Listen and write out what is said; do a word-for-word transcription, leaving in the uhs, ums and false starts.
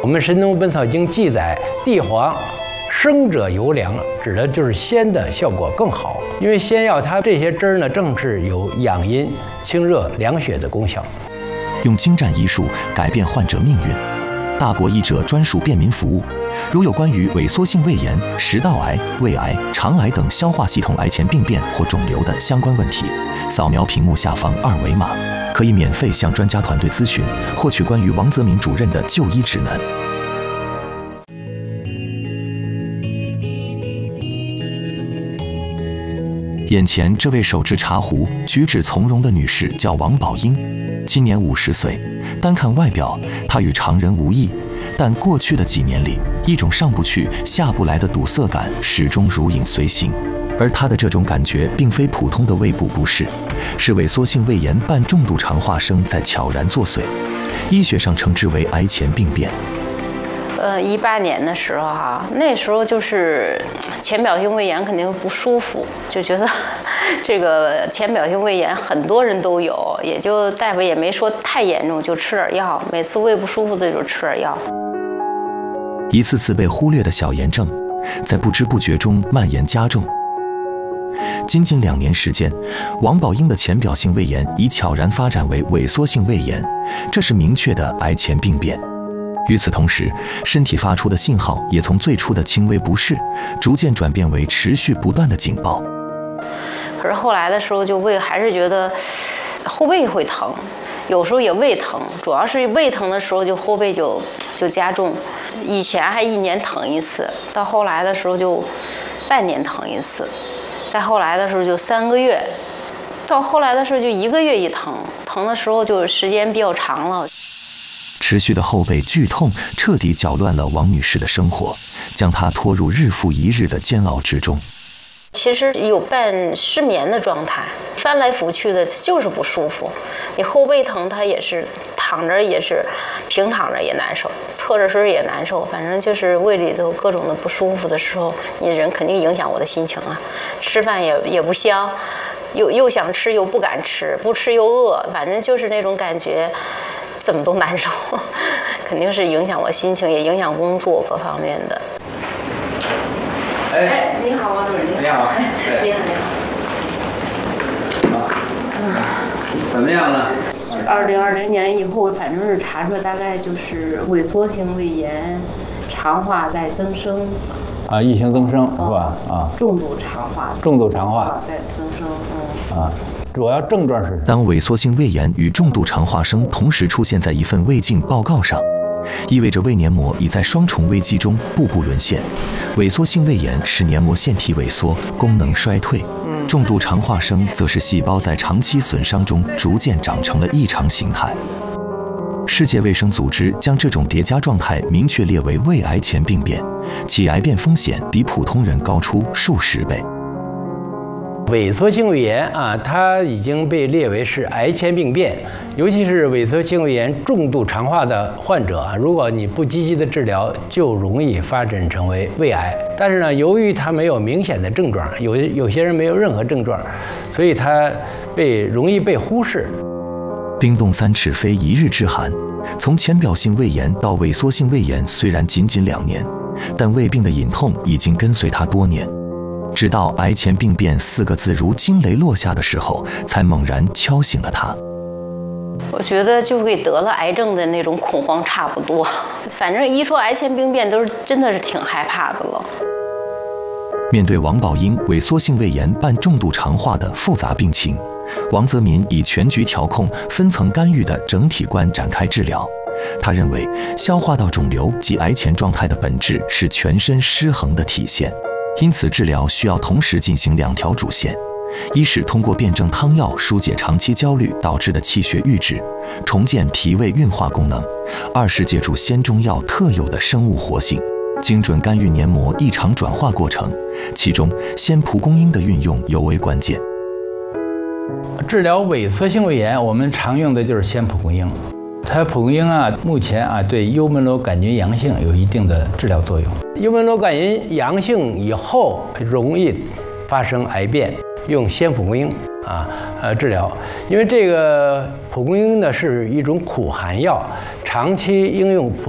我们《神农本草经》记载，地黄生者尤凉，指的就是鲜的效果更好。因为仙药它这些汁儿呢，正是有养阴、清热、凉血的功效。 用精湛医术改变患者命运，大国医者专属便民服务。如有关于萎缩性胃炎、食道癌、胃癌、肠癌等消化系统癌前病变或肿瘤的相关问题，扫描屏幕下方二维码，可以免费向专家团队咨询，获取关于王泽民主任的就医指南。眼前这位手执茶壶、举止从容的女士叫王宝英，今年五十岁。单看外表，她与常人无异，但过去的几年里，一种上不去、下不来的堵塞感始终如影随形。而她的这种感觉并非普通的胃部不适，是萎缩性胃炎伴重度肠化生在悄然作祟，医学上称之为癌前病变。 呃，一八年的时候哈、啊，那时候就是浅表性胃炎肯定不舒服，就觉得这个浅表性胃炎很多人都有，也就大夫也没说太严重，就吃点药，每次胃不舒服的就吃点药。 一次次被忽略的小炎症，在不知不觉中蔓延加重。仅仅两年时间，王宝英的浅表性胃炎已悄然发展为萎缩性胃炎，这是明确的癌前病变。与此同时，身体发出的信号也从最初的轻微不适，逐渐转变为持续不断的警报。 可是后来的时候，就胃还是觉得后背会疼，有时候也胃疼，主要是胃疼的时候就后背就就加重。以前还一年疼一次，到后来的时候就半年疼一次，再后来的时候就三个月，到后来的时候就一个月一疼，疼的时候就时间比较长了。 持续的后背剧痛彻底搅乱了王女士的生活，将她拖入日复一日的煎熬之中。 其实有半失眠的状态，翻来覆去的就是不舒服。你后背疼，它也是躺着也是，平躺着也难受，侧着身也难受，反正就是胃里头各种的不舒服的时候，你人肯定影响我的心情啊。吃饭也也不香，又又想吃又不敢吃，不吃又饿，反正就是那种感觉。怎么都难受，肯定是影响我心情，也影响工作各方面的。 哎， 你好，王主任， 你好， 你好，你好。 好，怎么样了？ 二零二零年以后，反正是查出来大概就是萎缩性胃炎，肠化在增生。 啊，异型增生是吧？啊， 重度肠化。 重度肠化在增生，嗯。 啊。主要症状是， 当萎缩性胃炎与重度肠化生同时出现在一份胃镜报告上，意味着胃黏膜已在双重危机中步步沦陷。萎缩性胃炎是黏膜腺体萎缩，功能衰退；重度肠化生则是细胞在长期损伤中逐渐长成了异常形态。世界卫生组织将这种叠加状态明确列为胃癌前病变，其癌变风险比普通人高出数十倍。 萎缩性胃炎啊，它已经被列为是癌前病变，尤其是萎缩性胃炎重度肠化的患者啊，如果你不积极的治疗，就容易发展成为胃癌。但是呢，由于它没有明显的症状，有有些人没有任何症状，所以它被容易被忽视。 冰冻三尺非一日之寒，从浅表性胃炎到萎缩性胃炎虽然仅仅两年，但胃病的隐痛已经跟随他多年。直到癌前病变四个字如惊雷落下的时候，才猛然敲醒了他。 我觉得就跟得了癌症的那种恐慌差不多，反正一说癌前病变，都是真的是挺害怕的了。 面对王宝英萎缩性胃炎伴重度肠化的复杂病情，王泽民以全局调控、分层干预的整体观展开治疗。他认为，消化道肿瘤及癌前状态的本质是全身失衡的体现。因此，治疗需要同时进行两条主线：一是通过辩证汤药疏解长期焦虑导致的气血郁滞，重建脾胃运化功能；二是借助鲜中药特有的生物活性，精准干预黏膜异常转化过程，其中鲜蒲公英的运用尤为关键。 治疗萎缩性胃炎，我们常用的就是鲜蒲公英。它蒲公英啊，目前啊对幽门螺杆菌阳性有一定的治疗作用。幽门螺杆菌阳性以后容易发生癌变，用鲜蒲公英啊呃治疗，因为这个蒲公英呢是一种苦寒药，长期应用